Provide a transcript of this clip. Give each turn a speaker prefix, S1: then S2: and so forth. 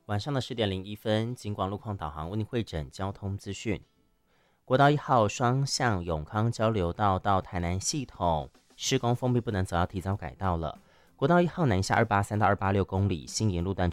S1: 晚上的10:01，警广路况导航为您汇整交通资讯。国道1号双向永康交流道到台南系统施工封闭不能走，要提早改道了。国道1号南下283到286公里，新营路段